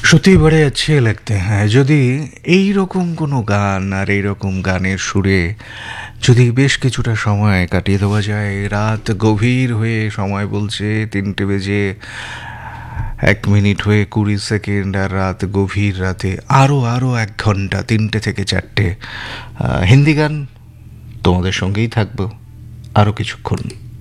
সত্যিই বড়ে अच्छे लगते हैं যদি এই রকম কোনো গান আর এই রকম গানের সুরে যদি বেশ কিছুটা সময় কাটিয়ে দেওয়া যায়। রাত গভীর হয়ে সময় বলছে 3টে বেজে 1 মিনিট হয়ে 20 সেকেন্ড, আর রাত গভীর রাতে আরও আরও 1 ঘন্টা, 3টে থেকে 4টে হিন্দি গান তোমাদের সঙ্গেই থাকবো আরও কিছুক্ষণ।